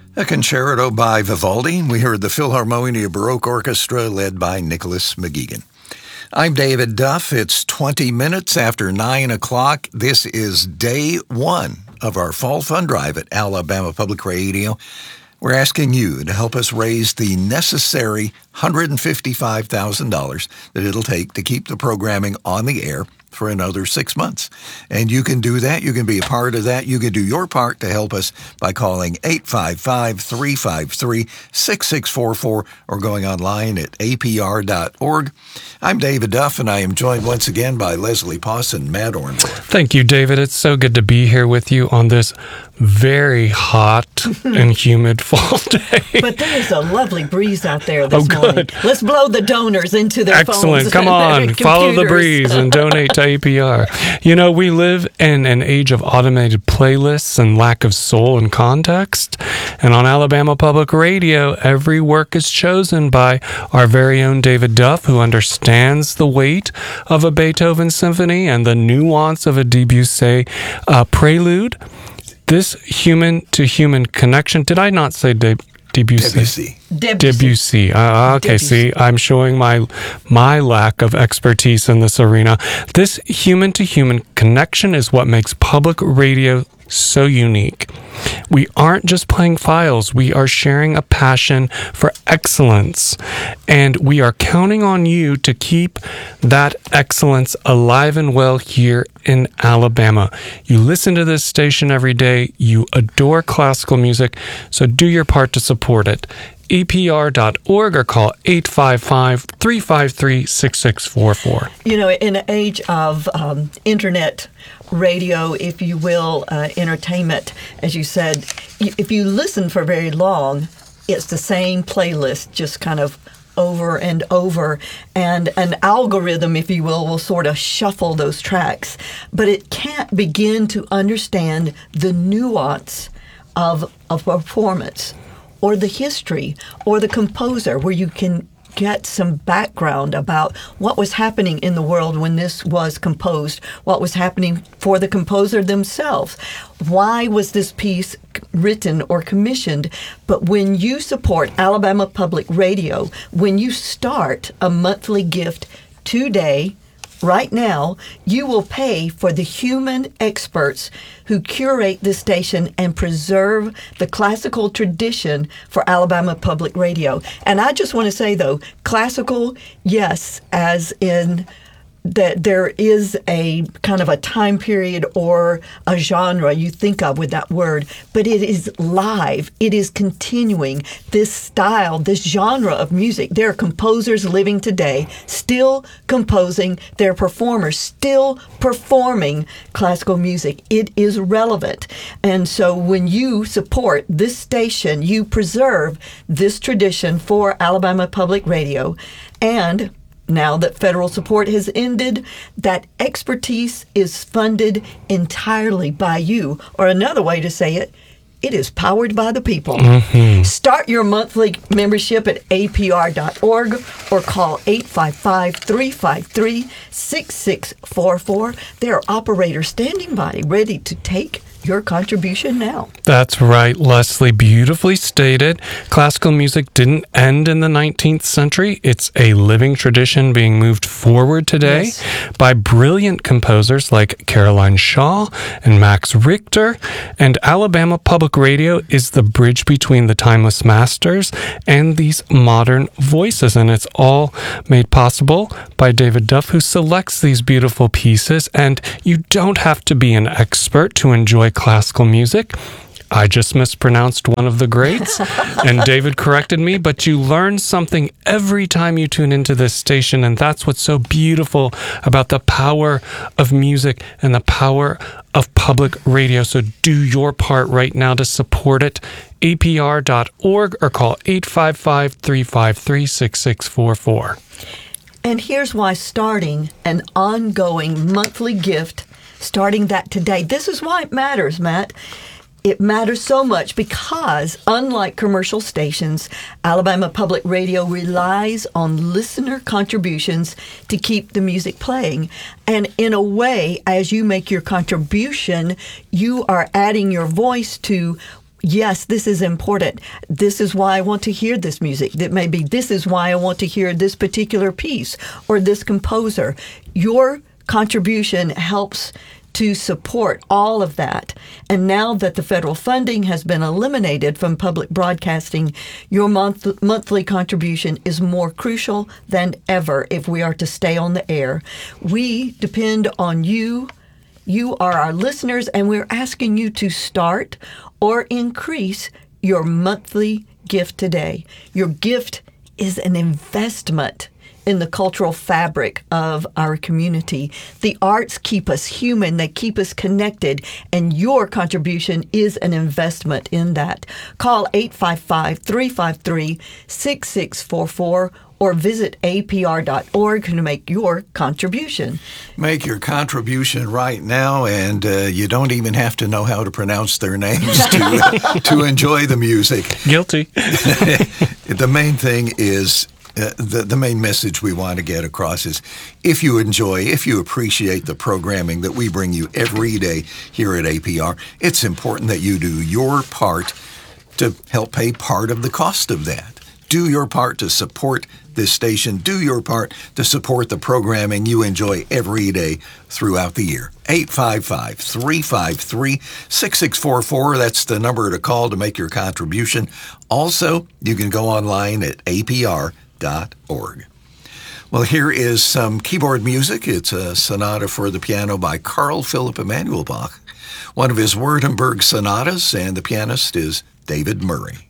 A concerto by Vivaldi. We heard the Philharmonia Baroque Orchestra led by Nicholas McGeegan. I'm David Duff. It's 20 minutes after 9 o'clock. This is day one of our fall fund drive at Alabama Public Radio. We're asking you to help us raise the necessary $155,000 that it'll take to keep the programming on the air for another 6 months. And you can do that. You can be a part of that. You can do your part to help us by calling 855-353-6644 or going online at apr.org. I'm David Duff, and I am joined once again by Leslie Poss and Matt Orndorff. Thank you, David. It's so good to be here with you on this very hot and humid fall day. But there is a lovely breeze out there this morning. Good. Let's blow the donors into their phones. Excellent. Come on, follow the breeze and donate to APR. You know, we live in an age of automated playlists and lack of soul and context. And on Alabama Public Radio, every work is chosen by our very own David Duff, who understands the weight of a Beethoven symphony and the nuance of a Debussy prelude. This human-to-human connection, did I not say Debussy? Debussy. Okay, see, I'm showing my lack of expertise in this arena. This human-to-human connection is what makes public radio so unique. We aren't just playing files. We are sharing a passion for excellence. And we are counting on you to keep that excellence alive and well here in Alabama. You listen to this station every day. You adore classical music. So do your part to support it. APR.org or call 855-353-6644. You know, in an age of internet radio, if you will, entertainment, as you said, if you listen for very long, it's the same playlist, just kind of over and over, and an algorithm, if you will sort of shuffle those tracks. But it can't begin to understand the nuance of a performance, or the history, or the composer, where you can get some background about what was happening in the world when this was composed, what was happening for the composer themselves. Why was this piece written or commissioned? But when you support Alabama Public Radio, when you start a monthly gift today, right now, you will pay for the human experts who curate this station and preserve the classical tradition for Alabama Public Radio. And I just want to say, though, classical, yes, as in that there is a kind of a time period or a genre you think of with that word, but it is live. It is continuing. This style, this genre of music, there are composers living today still composing, there are performers still performing classical music. It is relevant. And so when you support this station, you preserve this tradition for Alabama Public Radio. And now that federal support has ended, that expertise is funded entirely by you. Or another way to say it, it is powered by the people. Mm-hmm. Start your monthly membership at apr.org or call 855-353-6644. There are operators standing by, ready to take your contribution now. That's right, Leslie. Beautifully stated. Classical music didn't end in the 19th century. It's a living tradition being moved forward today by brilliant composers like Caroline Shaw and Max Richter. And Alabama Public Radio is the bridge between the timeless masters and these modern voices. And it's all made possible by David Duff, who selects these beautiful pieces. And you don't have to be an expert to enjoy classical music. I just mispronounced one of the greats, and David corrected me, but you learn something every time you tune into this station, and that's what's so beautiful about the power of music and the power of public radio. So do your part right now to support it. APR.org or call 855-353-6644. And here's why starting an ongoing monthly gift, starting that today, this is why it matters, Matt. It matters so much because, unlike commercial stations, Alabama Public Radio relies on listener contributions to keep the music playing. And in a way, as you make your contribution, you are adding your voice to yes, this is important. This is why I want to hear this music. That may be, this is why I want to hear this particular piece or this composer. Your contribution helps to support all of that. And now that the federal funding has been eliminated from public broadcasting, your monthly contribution is more crucial than ever if we are to stay on the air. We depend on you. You are our listeners, and we're asking you to start or increase your monthly gift today. Your gift is an investment in the cultural fabric of our community. The arts keep us human, they keep us connected, and your contribution is an investment in that. Call 855-353-6644 or visit apr.org to make your contribution. Make your contribution right now, and you don't even have to know how to pronounce their names to enjoy the music. Guilty. The main thing is, the main message we want to get across is if you appreciate the programming that we bring you every day here at APR, it's important that you do your part to help pay part of the cost of that. Do your part to support this station. Do your part to support the programming you enjoy every day throughout the year. 855-353-6644. That's the number to call to make your contribution. Also, you can go online at apr.org. Well, here is some keyboard music. It's a sonata for the piano by Carl Philipp Emanuel Bach, one of his Württemberg sonatas, and the pianist is David Murray.